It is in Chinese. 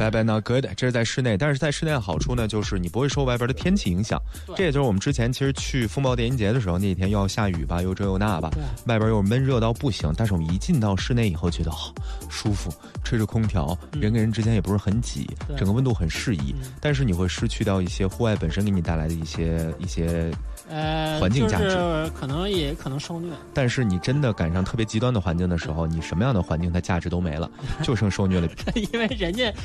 bad but not good， 这是在室内，但是在室内的好处呢，就是你不会受外边的天气影响。这也就是我们之前其实去风暴电音节的时候，那几天又要下雨吧，又这又那吧，外边又闷热到不行。但是我们一进到室内以后，觉得舒服，吹着空调，人跟人之间也不是很挤，整个温度很适宜。但是你会失去掉一些户外本身给你带来的一些环境价值， 就是可能受虐。 但是你真的赶上特别极端的环境的时候，你什么样的环境它价值都没了，就剩受虐了。 因为人家